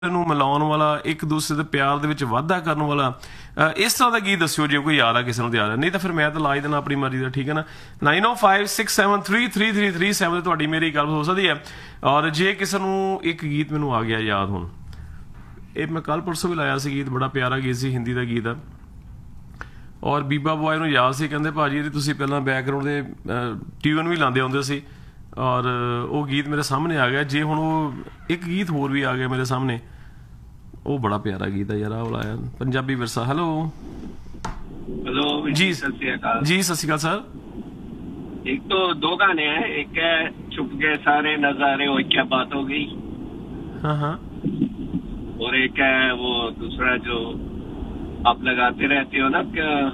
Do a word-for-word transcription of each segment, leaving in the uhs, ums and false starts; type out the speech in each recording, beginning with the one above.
ਨੂੰ ਮਿਲਾਉਣ ਵਾਲਾ, ਇੱਕ ਦੂਸਰੇ ਦੇ ਪਿਆਰ ਦੇ ਵਿੱਚ ਵਾਧਾ ਕਰਨ ਵਾਲਾ, ਇਸ ਤਰ੍ਹਾਂ ਦਾ ਗੀਤ ਦੱਸਿਓ ਜੇ ਕੋਈ ਯਾਦ ਆ ਕਿਸੇ ਨੂੰ ਯਾਦ ਆ, ਨਹੀਂ ਤਾਂ ਫਿਰ ਮੈਂ ਤਾਂ ਲਾ ਹੀ ਦੇਣਾ ਆਪਣੀ ਮਰਜ਼ੀ ਦਾ, ਠੀਕ ਹੈ ਨਾ। ਨਾਈਨ ਓ five six seven three three three three seven ਤੁਹਾਡੀ ਮੇਰੀ ਗੱਲ ਹੋ ਸਕਦੀ ਹੈ। ਔਰ ਜੇ ਕਿਸੇ ਨੂੰ ਇੱਕ ਗੀਤ ਮੈਨੂੰ ਆ ਗਿਆ ਯਾਦ ਹੁਣ, ਇਹ ਮੈਂ ਕੱਲ ਪਰਸੋਂ ਵੀ ਲਾਇਆ ਸੀ ਗੀਤ, ਬੜਾ ਪਿਆਰਾ ਗੀਤ ਸੀ, ਹਿੰਦੀ ਦਾ ਗੀਤ ਆ। ਔਰ ਬੀਬਾ ਬੋਏ ਨੂੰ ਯਾਦ ਸੀ, ਕਹਿੰਦੇ ਭਾਜੀ ਇਹਦੀ ਤੁਸੀਂ ਪਹਿਲਾਂ ਬੈਕਗਰਾਊਂਡ ਦੇ ਟਿਊਨ ਵੀ ਲਾਉਂਦੇ ਹੁੰਦੇ ਸੀ, ਔਰ ਉਹ ਗੀਤ ਮੇਰੇ ਸਾਹਮਣੇ ਆ ਗਿਆ। ਜੇ ਹੁਣ ਉਹ ਇੱਕ ਗੀਤ ਹੋਰ ਵੀ ਆ ਗਿਆ ਮੇਰੇ ਸਾਹਮਣੇ, ਉਹ ਬੜਾ ਪਿਆਰਾ ਗੀਤ ਹੈ ਯਾਰ, ਆਹ ਵਾਲਾ ਪੰਜਾਬੀ ਵਿਰਸਾ। ਹੈਲੋ हेलो जी सत श्री अकाल जी, सत श्री अकाल सर। एक तो दो गाने हैं, एक है छुप गए सारे नजारे वो क्या बात हो गई, हाँ हाँ, और एक है वो दूसरा जो आप लगाते रहते हो ना,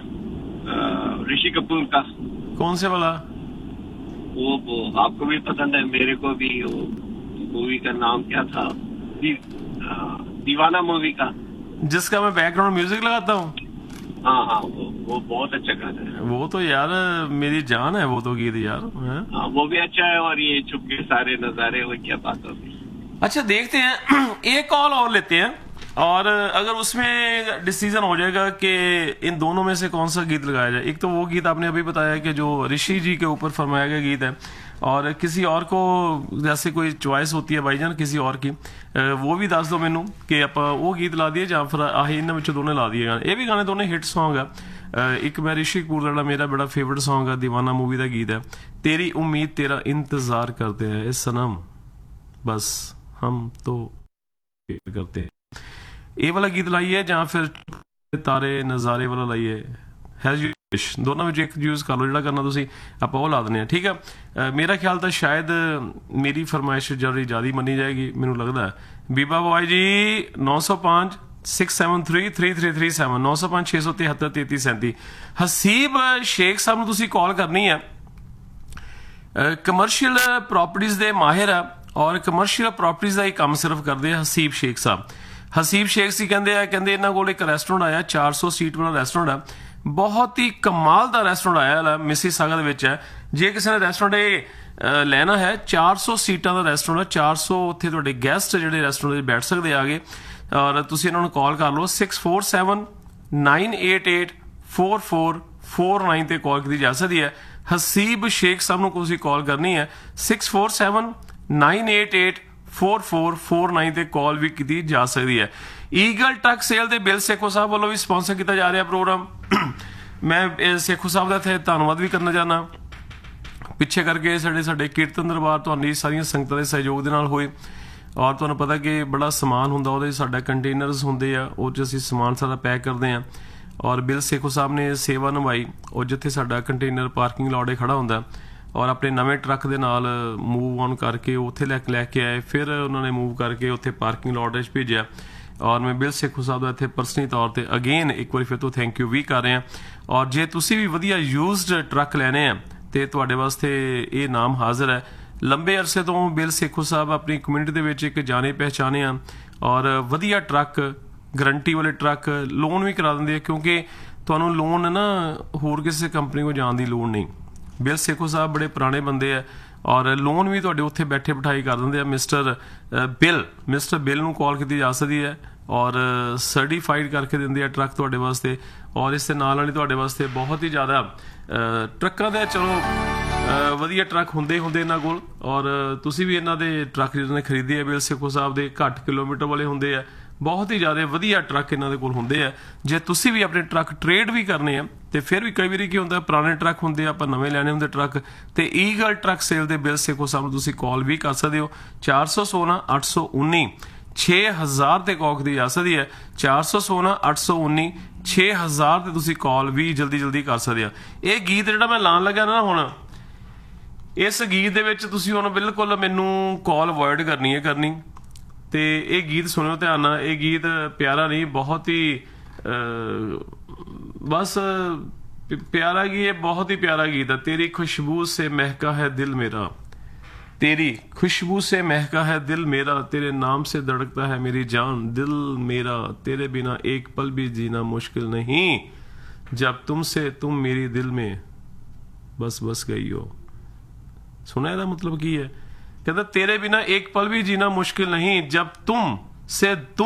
ऋषि कपूर का। कौन से वाला? वो वो आपको भी पसंद है, मेरे को भी। वो मूवी का नाम क्या था? दी, आ, दीवाना मूवी का, जिसका मैं बैकग्राउंड म्यूजिक लगाता हूँ। हाँ हाँ, वो वो बहुत अच्छा गाना है। वो तो यार मेरी जान है वो तो गीत यार, है? हाँ, वो भी अच्छा है। और ये छुप गए सारे नजारे वो क्या बात हो गई। अच्छा देखते हैं, एक कॉल और लेते हैं, और अगर उसमें डिसीजन हो जाएगा कि इन दोनों में से कौन सा गीत लगाया जाए। एक तो वो गीत आपने अभी बताया कि जो ऋषि जी के ऊपर फरमाया गया गीत है, और किसी और को जैसे कोई चॉइस होती है भाईजान किसी और की, वो भी दस दो मैनू कि आप वो गीत ला दिए ਜਾਂ ਫਿਰ ਆਹੀ ਇਹਨਾਂ ਵਿੱਚੋਂ ਦੋਨੇ ਲਾ ਦਿਏ ਗਾਣੇ। ਇਹ ਵੀ ਗਾਣੇ ਦੋਨੇ ਹਿੱਟ ਸੌਂਗ ਆ। ਇੱਕ ਮੈਂ ਰਿਸ਼ੀ ਕਪੂਰ ਦਾ ਮੇਰਾ ਬੜਾ ਫੇਵਰਟ ਸੌਂਗ ਆ, ਦੀਵਾਨਾ ਮੂਵੀ ਦਾ ਗੀਤ ਹੈ, ਤੇਰੀ ਉਮੀਦ ਤੇਰਾ ਇੰਤਜ਼ਾਰ ਕਰਤੇ ਹੈ ਸਨਮ ਬਸ ਹਮ तो करते हैं। ਇਹ ਵਾਲਾ ਗੀਤ ਲਾਈਏ ਜਾਂ ਫਿਰ ਤਾਰੇ ਨਜ਼ਾਰੇ ਵਾਲਾ ਲਾਈਏ, ਹੈਜ਼ ਯੂ ਵਿਸ਼, ਦੋਨਾਂ ਵਿੱਚ ਇੱਕ ਯੂਜ਼ ਕਰ ਲਓ, ਜਿਹੜਾ ਕਰਨਾ ਤੁਸੀਂ, ਆਪਾਂ ਉਹ ਲਾ ਦਿੰਦੇ ਹਾਂ, ਠੀਕ ਆ। ਮੇਰਾ ਖਿਆਲ ਤਾਂ ਸ਼ਾਇਦ ਮੇਰੀ ਫਰਮਾਇਸ਼ ਜਿਹੜੀ ਜ਼ਿਆਦਾ ਮੰਨੀ ਜਾਏਗੀ, ਮੈਨੂੰ ਲੱਗਦਾ। ਬੀਬਾ ਬੋਏ ਜੀ ਨੌ ਸੌ ਪੰਜ six seven three three three three seven ਨੌ ਸੌ ਪੰਜ ਛੇ ਸੌ ਤਿਹੱਤਰ ਤੇਤੀ ਸੈਂਤੀ। ਹਸੀਬ ਸ਼ੇਖ ਸਾਹਿਬ ਨੂੰ ਤੁਸੀਂ ਕਾਲ ਕਰਨੀ ਹੈ, ਕਮਰਸ਼ੀਅਲ ਪ੍ਰੋਪਰਟੀਜ਼ ਦੇ ਮਾਹਿਰ ਆ, ਔਰ ਕਮਰਸ਼ੀਅਲ ਪ੍ਰੋਪਰਟੀਜ਼ ਦਾ ਹੀ ਕੰਮ ਸਿਰਫ ਕਰਦੇ ਆ ਹਸੀਬ ਸ਼ੇਖ ਸਾਹਿਬ। ਹਸੀਬ ਸ਼ੇਖ ਸੀ ਕਹਿੰਦੇ ਆ, ਕਹਿੰਦੇ ਇਹਨਾਂ ਕੋਲ ਇੱਕ ਰੈਸਟੋਰੈਂਟ ਆਇਆ, ਚਾਰ ਸੌ ਸੀਟ ਵਾਲਾ ਰੈਸਟੋਰੈਂਟ ਆ, ਬਹੁਤ ਹੀ ਕਮਾਲ ਦਾ ਰੈਸਟੋਰੈਂਟ ਆਇਆ ਮਿਸੀਸਾਗਾ ਦੇ ਵਿੱਚ ਹੈ। ਜੇ ਕਿਸੇ ਨੇ ਰੈਸਟੋਰੈਂਟ ਇਹ ਲੈਣਾ ਹੈ, ਚਾਰ ਸੌ ਸੀਟਾਂ ਦਾ ਰੈਸਟੋਰੈਂਟ ਹੈ, ਚਾਰ ਸੌ ਉੱਥੇ ਤੁਹਾਡੇ ਗੈਸਟ ਜਿਹੜੇ ਰੈਸਟੋਰੈਂਟ 'ਚ ਬੈਠ ਸਕਦੇ ਆਗੇ। ਔਰ ਤੁਸੀਂ ਇਹਨਾਂ ਨੂੰ ਕਾਲ ਕਰ ਲਓ, six four seven nine eight eight four four four nine 'ਤੇ ਕਾਲ ਕੀਤੀ ਜਾ ਸਕਦੀ ਹੈ। ਹਸੀਬ ਸ਼ੇਖ ਸਾਹਿਬ ਨੂੰ ਤੁਸੀਂ ਕਾਲ ਕਰਨੀ ਹੈ, six four seven nine eight eight four four four nine 'ਤੇ ਕਾਲ ਵੀ ਕੀਤੀ ਜਾ ਸਕਦੀ ਹੈ। ਈਗਲ ਟਰੱਕ ਸੇਲ ਦੇ ਬਿਲ ਸੇਖੋ ਸਾਹਿਬ ਵੱਲੋਂ ਵੀ ਸਪਾਂਸਰ ਕੀਤਾ ਜਾ ਰਿਹਾ ਪ੍ਰੋਗਰਾਮ। ਮੈਂ ਸੇਖੋ ਸਾਹਿਬ ਦਾ ਇੱਥੇ ਧੰਨਵਾਦ ਵੀ ਕਰਨਾ ਚਾਹੁੰਦਾ, ਪਿੱਛੇ ਕਰਕੇ ਸਾਡੇ ਸਾਡੇ ਕੀਰਤਨ ਦਰਬਾਰ ਤੁਹਾਡੀ ਸਾਰੀਆਂ ਸੰਗਤਾਂ ਦੇ ਸਹਿਯੋਗ ਦੇ ਨਾਲ ਹੋਏ, ਔਰ ਤੁਹਾਨੂੰ ਪਤਾ ਕਿ ਬੜਾ ਸਮਾਨ ਹੁੰਦਾ, ਉਹਦੇ ਸਾਡਾ ਕੰਟੇਨਰਸ ਹੁੰਦੇ ਆ, ਉਹ 'ਚ ਅਸੀਂ ਸਮਾਨ ਸਾਰਾ ਪੈਕ ਕਰਦੇ ਹਾਂ, ਔਰ ਬਿਲ ਸੇਖੋ ਸਾਹਿਬ ਨੇ ਸੇਵਾ ਨਿਭਾਈ। ਉਹ ਜਿੱਥੇ ਸਾਡਾ ਕੰਟੇਨਰ ਪਾਰਕਿੰਗ ਲੋਟ 'ਤੇ ਖੜਾ ਹੁੰਦਾ, ਔਰ ਆਪਣੇ ਨਵੇਂ ਟਰੱਕ ਦੇ ਨਾਲ ਮੂਵ ਔਨ ਕਰਕੇ ਉੱਥੇ ਲੈ ਕੇ ਲੈ ਕੇ ਆਏ, ਫਿਰ ਉਹਨਾਂ ਨੇ ਮੂਵ ਕਰਕੇ ਉੱਥੇ ਪਾਰਕਿੰਗ ਲੋਟ ਵਿੱਚ ਭੇਜਿਆ। ਔਰ ਮੈਂ ਬਿਲ ਸੇਖੋ ਸਾਹਿਬ ਦਾ ਇੱਥੇ ਪਰਸਨਲੀ ਤੌਰ 'ਤੇ ਅਗੇਨ ਇੱਕ ਵਾਰੀ ਫਿਰ ਤੋਂ ਥੈਂਕ ਯੂ ਵੀ ਕਰ ਰਹੇ ਹਾਂ। ਔਰ ਜੇ ਤੁਸੀਂ ਵੀ ਵਧੀਆ ਯੂਜ਼ਡ ਟਰੱਕ ਲੈਣੇ ਆ ਤੇ ਤੁਹਾਡੇ ਵਾਸਤੇ ਇਹ ਨਾਮ ਹਾਜ਼ਰ ਹੈ। ਲੰਬੇ ਅਰਸੇ ਤੋਂ ਬਿਲ ਸੇਖੋ ਸਾਹਿਬ ਆਪਣੀ ਕਮਿਊਨਿਟੀ ਦੇ ਵਿੱਚ ਇੱਕ ਜਾਣੇ ਪਹਿਚਾਣੇ ਆ, ਔਰ ਵਧੀਆ ਟਰੱਕ, ਗਰੰਟੀ ਵਾਲੇ ਟਰੱਕ, ਲੋਨ ਵੀ ਕਰਾ ਦਿੰਦੇ ਆ, ਕਿਉਂਕਿ ਤੁਹਾਨੂੰ ਲੋਨ ਨਾ ਹੋਰ ਕਿਸੇ ਕੰਪਨੀ ਕੋਲ ਜਾਣ ਦੀ ਲੋੜ ਨਹੀਂ। ਬਿਲ ਸੇਖੋ ਸਾਹਿਬ ਬੜੇ ਪੁਰਾਣੇ ਬੰਦੇ ਆ, ਔਰ ਲੋਨ ਵੀ ਤੁਹਾਡੇ ਉੱਥੇ ਬੈਠੇ ਬਿਠਾਈ ਕਰ ਦਿੰਦੇ ਆ। ਮਿਸਟਰ ਬਿਲ ਮਿਸਟਰ ਬਿਲ ਨੂੰ ਕਾਲ ਕੀਤੀ ਜਾ ਸਕਦੀ ਹੈ, ਔਰ ਸਰਟੀਫਾਈਡ ਕਰਕੇ ਦਿੰਦੇ ਆ ਟਰੱਕ ਤੁਹਾਡੇ ਵਾਸਤੇ। ਔਰ ਇਸ ਦੇ ਨਾਲ ਨਾਲ ਤੁਹਾਡੇ ਵਾਸਤੇ ਬਹੁਤ ਹੀ ਜ਼ਿਆਦਾ ਟਰੱਕਾਂ ਦੇ, ਚਲੋ ਵਧੀਆ ਟਰੱਕ ਹੁੰਦੇ ਹੁੰਦੇ ਇਹਨਾਂ ਕੋਲ, ਔਰ ਤੁਸੀਂ ਵੀ ਇਹਨਾਂ ਦੇ ਟਰੱਕ ਜਿਹਨਾਂ ਨੇ ਖਰੀਦੇ ਆ ਬਿਲ ਸੇਖੋ ਸਾਹਿਬ ਦੇ, ਘੱਟ ਕਿਲੋਮੀਟਰ ਵਾਲੇ ਹੁੰਦੇ ਆ, ਬਹੁਤ ਹੀ ਜ਼ਿਆਦਾ ਵਧੀਆ ਟਰੱਕ ਇਹਨਾਂ ਦੇ ਕੋਲ ਹੁੰਦੇ ਆ। ਜੇ ਤੁਸੀਂ ਵੀ ਆਪਣੇ ਟਰੱਕ ਟਰੇਡ ਵੀ ਕਰਨੇ ਆ, ਤੇ ਫਿਰ ਵੀ ਕਈ ਵਾਰੀ ਕੀ ਹੁੰਦਾ, ਪੁਰਾਣੇ ਟਰੱਕ ਹੁੰਦੇ ਆ, ਆਪਾਂ ਨਵੇਂ ਲੈਣੇ ਹੁੰਦੇ ਟਰੱਕ, ਤੇ ਈਗਲ ਟਰੱਕ ਸੇਲ ਦੇ ਬਿਲ ਸੇਖੋ ਸਾਹਿਬ ਨੂੰ ਤੁਸੀਂ ਕਾਲ ਵੀ ਕਰ ਸਕਦੇ ਹੋ। ਚਾਰ ਸੌ ਸੋਲਾਂ ਅੱਠ ਸੌ ਉੱਨੀ ਛੇ ਹਜ਼ਾਰ 'ਤੇ ਕਾਲ ਕੀਤੀ ਜਾ ਸਕਦੀ ਹੈ। ਚਾਰ ਸੌ ਸੋਲਾਂ ਅੱਠ ਸੌ ਉੱਨੀ ਛੇ ਹਜ਼ਾਰ 'ਤੇ ਤੁਸੀਂ ਕਾਲ ਵੀ ਜਲਦੀ ਜਲਦੀ ਕਰ ਸਕਦੇ ਆ। ਇਹ ਗੀਤ ਜਿਹੜਾ ਮੈਂ ਲਾਉਣ ਲੱਗਾ ਨਾ ਹੁਣ, ਇਸ ਗੀਤ ਦੇ ਵਿੱਚ ਤੁਸੀਂ ਹੁਣ ਬਿਲਕੁਲ ਮੈਨੂੰ ਕਾਲ ਅਵੋਇਡ ਕਰਨੀ ਹੈ ਕਰਨੀ, ਤੇ ਇਹ ਗੀਤ ਸੁਣਿਓ ਧਿਆਨ ਨਾਲ। ਇਹ ਗੀਤ ਪਿਆਰਾ ਨਹੀਂ, ਬਹੁਤ ਹੀ ਬਸ ਪਿਆਰਾ ਗੀਤ, ਇਹ ਬਹੁਤ ਹੀ ਪਿਆਰਾ ਗੀਤ ਹੈ। ਤੇਰੀ ਖੁਸ਼ਬੂ ਸੇ ਮਹਿਕਾ ਹੈ ਦਿਲ ਮੇਰਾ, तेरी खुशबू से महका है दिल मेरा, तेरे नाम से धड़कता है मेरी जान, दिल मेरा तेरे बिना एक पल भी जीना मुश्किल नहीं, जब तुमसे तुम मेरी दिल में बस बस गई हो। सुना ਇਹਦਾ मतलब की है? कहता तेरे बिना एक पल भी जीना मुश्किल नहीं, जब तुम सिद्धू